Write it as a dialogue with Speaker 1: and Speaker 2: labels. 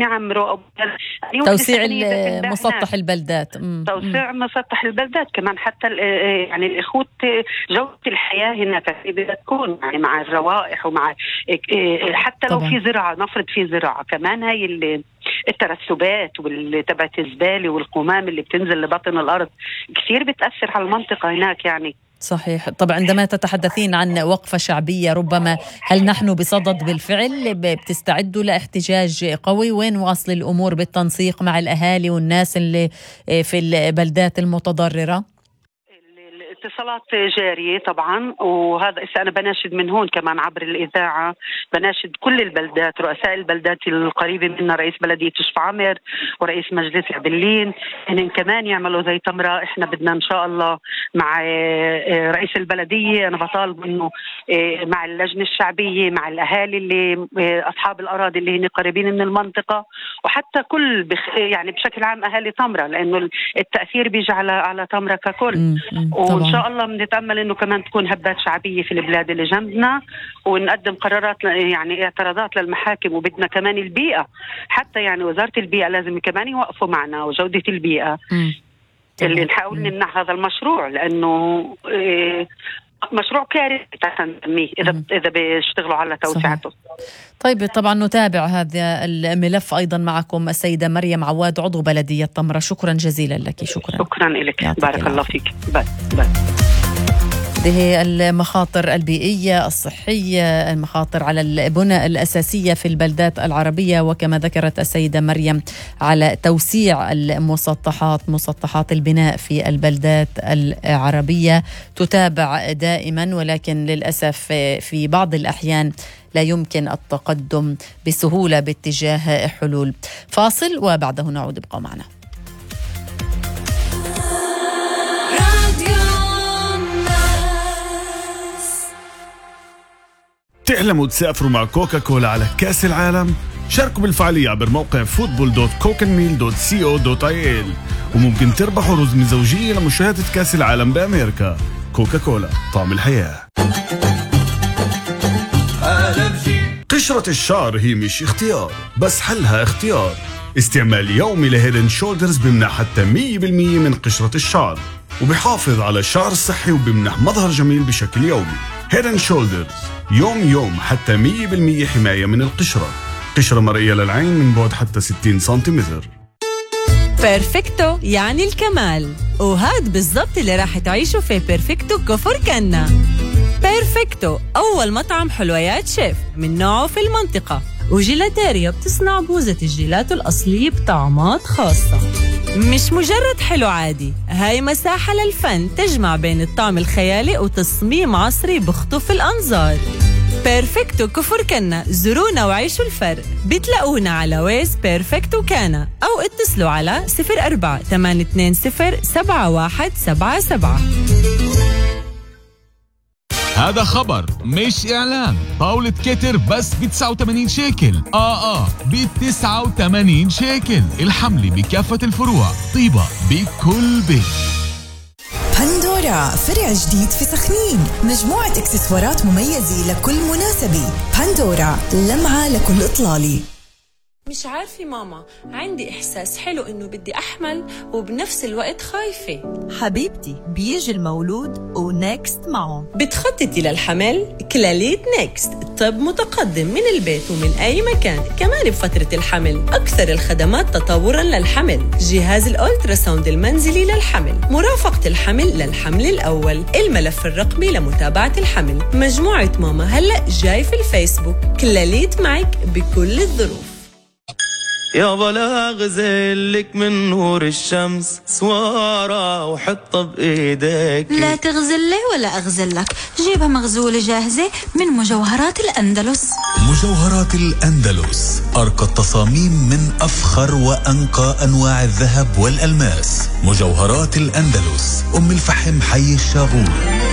Speaker 1: يعمروا
Speaker 2: توسيع مسطح البلدات.
Speaker 1: توسيع مسطح البلدات كمان، حتى يعني الإخوة جودة الحياة هناك بدها تكون يعني مع الروائح ومع حتى لو في زراعة، نفرض في زراعة كمان، هاي الترسبات تبعت الزبالة والقمام اللي بتنزل لبطن الأرض كثير بتأثر على المنطقة هناك يعني.
Speaker 2: صحيح. طبعا عندما تتحدثين عن وقفة شعبية ربما، هل نحن بصدد بالفعل بتستعدوا لاحتجاج قوي؟ وين واصل الأمور بالتنسيق مع الأهالي والناس اللي في البلدات المتضررة؟
Speaker 1: اتصالات جارية طبعا، وهذا أنا بناشد من هون كمان عبر الإذاعة، بناشد كل البلدات، رؤساء البلدات القريبة منا، رئيس بلدية شفعمر ورئيس مجلس عبلين، إن كمان يعملوا زي تمرة. إحنا بدنا إن شاء الله مع رئيس البلدية، أنا بطالب إنه مع اللجنة الشعبية، مع الأهالي اللي أصحاب الأراضي اللي هن قريبين من المنطقة، وحتى كل يعني بشكل عام أهالي تمرة، لأنه التأثير بيجي على تمرة ككل. وإن شاء الله بنتأمل إنه كمان تكون هبات شعبية في البلاد اللي جنبنا، ونقدم قرارات يعني اعتراضات للمحاكم. وبدنا كمان البيئة، حتى يعني وزارة البيئة لازم كمان يوقفوا معنا، وجودة البيئة اللي نحاول نمنع هذا المشروع، لأنه مشروع كارثي تسميه إذا بيشتغلوا على توسعته.
Speaker 2: طيب طبعا نتابع هذا الملف أيضا معكم السيدة مريم عواد عضو بلدية تمرة. شكرا جزيلا لك.
Speaker 1: شكرا لك، بارك الله فيك. باي.
Speaker 2: هذه المخاطر البيئية الصحية، المخاطر على البنى الأساسية في البلدات العربية، وكما ذكرت السيدة مريم على توسيع مسطحات البناء في البلدات العربية تتابع دائما، ولكن للأسف في بعض الأحيان لا يمكن التقدم بسهولة باتجاه حلول. فاصل وبعده نعود، ابقوا معنا.
Speaker 3: تحلموا تسافروا مع كوكاكولا على كأس العالم؟ شاركوا بالفعالية عبر موقع football.cocanmeal.co.il وممكن تربحوا رزمة زوجية لمشاهدة كأس العالم بأمريكا. كوكاكولا، طعم الحياة. قشرة الشعر هي مش اختيار، بس حلها اختيار. استعمال يومي لهيدن شولدرز بمنح حتى 100% من قشرة الشعر، وبيحافظ على الشعر الصحي، وبمنح مظهر جميل بشكل يومي. هيدن شولدرز يوم حتى 100% حماية من القشرة. قشرة مرئية للعين من بعد حتى 60 سنتيمتر.
Speaker 4: بيرفكتو يعني الكمال، وهاد بالضبط اللي راح تعيشوا في بيرفكتو كفر كنا. بيرفكتو أول مطعم حلويات شيف من نوعه في المنطقة، وجيلاتيريا بتصنع بوزة الجيلاتو الأصلية بطعمات خاصة. مش مجرد حلو عادي، هاي مساحة للفن تجمع بين الطعم الخيالي وتصميم عصري بخطف الأنظار. بيرفكتو كفر كنا، زورونا وعيشوا الفرق. بتلاقونا على ويز بيرفكتو كانا، أو اتصلوا على 04-820-7177.
Speaker 5: هذا خبر مش إعلان. طاولة كتر بس ب89 شيكل. ب89 شيكل. الحملة بكافة الفروع، طيبة بكل بيت.
Speaker 6: بندورا فرع جديد في سخنين، مجموعة اكسسوارات مميزة لكل مناسبة. بندورا، لمعة لكل إطلالي.
Speaker 4: مش عارفة ماما، عندي إحساس حلو إنه بدي أحمل وبنفس الوقت خايفة.
Speaker 7: حبيبتي بيجي المولود ونكست معه.
Speaker 4: بتخططي للحمل؟ كلاليت نكست، طب متقدم من البيت ومن أي مكان، كمان بفترة الحمل. أكثر الخدمات تطوراً للحمل، جهاز الأولتراساوند المنزلي للحمل، مرافقة الحمل للحمل الأول، الملف الرقمي لمتابعة الحمل. مجموعة ماما هلأ جاي في الفيسبوك. كلاليت معك بكل الظروف.
Speaker 8: يابا لا أغزلك من نور الشمس سوارة وحطها بإيديك.
Speaker 9: لا تغزلي ولا أغزلك، جيبها مغزولة جاهزة من مجوهرات الأندلس.
Speaker 10: مجوهرات الأندلس، أرقى التصاميم من أفخر وأنقى أنواع الذهب والألماس. مجوهرات الأندلس، أم الفحم، حي الشاغور.